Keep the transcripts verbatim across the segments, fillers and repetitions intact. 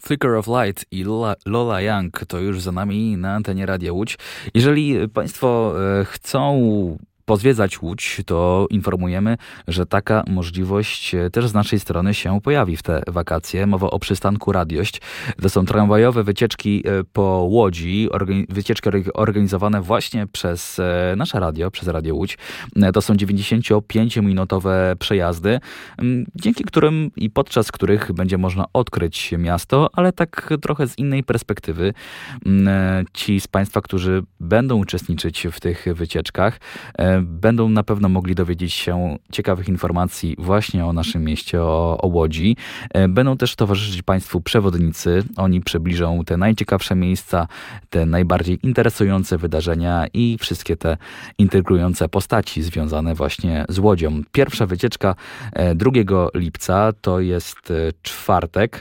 Flicker of Light i Lola, Lola Young to już za nami na antenie Radia Łódź. Jeżeli Państwo e, chcą pozwiedzać Łódź, to informujemy, że taka możliwość też z naszej strony się pojawi w te wakacje. Mowa o przystanku Radiość. To są tramwajowe wycieczki po Łodzi, wycieczki organizowane właśnie przez nasze radio, przez Radio Łódź. To są dziewięćdziesięciopięciominutowe przejazdy, dzięki którym i podczas których będzie można odkryć miasto, ale tak trochę z innej perspektywy. Ci z Państwa, którzy będą uczestniczyć w tych wycieczkach, będą na pewno mogli dowiedzieć się ciekawych informacji właśnie o naszym mieście, o, o Łodzi. Będą też towarzyszyć Państwu przewodnicy. Oni przybliżą te najciekawsze miejsca, te najbardziej interesujące wydarzenia i wszystkie te intrygujące postaci związane właśnie z Łodzią. Pierwsza wycieczka drugiego lipca to jest czwartek.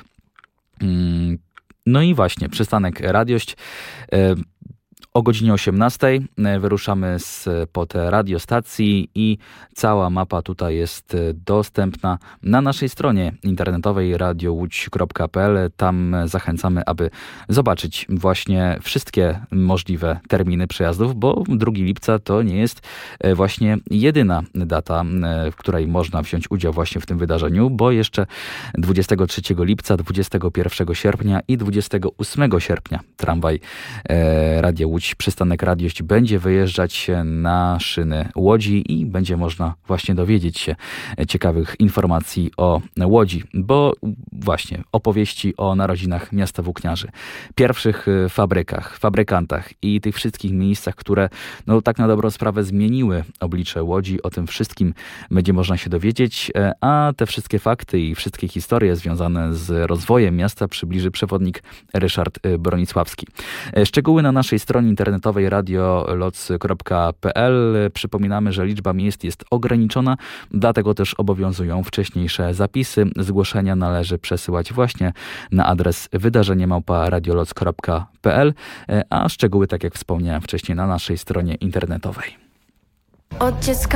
No i właśnie przystanek Radiość. O godzinie osiemnastej wyruszamy spod radiostacji i cała mapa tutaj jest dostępna na naszej stronie internetowej radio łódź kropka p l. Tam zachęcamy, aby zobaczyć właśnie wszystkie możliwe terminy przejazdów, bo drugiego lipca to nie jest właśnie jedyna data, w której można wziąć udział właśnie w tym wydarzeniu, bo jeszcze dwudziestego trzeciego lipca, dwudziestego pierwszego sierpnia i dwudziestego ósmego sierpnia tramwaj Radia Łódź, przystanek Radiość będzie wyjeżdżać na szyny Łodzi i będzie można właśnie dowiedzieć się ciekawych informacji o Łodzi, bo właśnie opowieści o narodzinach miasta włókniarzy, pierwszych fabrykach, fabrykantach i tych wszystkich miejscach, które no tak na dobrą sprawę zmieniły oblicze Łodzi, o tym wszystkim będzie można się dowiedzieć, a te wszystkie fakty i wszystkie historie związane z rozwojem miasta przybliży przewodnik Ryszard Bronisławski. Szczegóły na naszej stronie internetowej radio loc kropka p l. Przypominamy, że liczba miejsc jest ograniczona, dlatego też obowiązują wcześniejsze zapisy. Zgłoszenia należy przesyłać właśnie na adres wydarzenie małpa radioloc kropka p l, a szczegóły, tak jak wspomniałem wcześniej, na naszej stronie internetowej. Od dziecka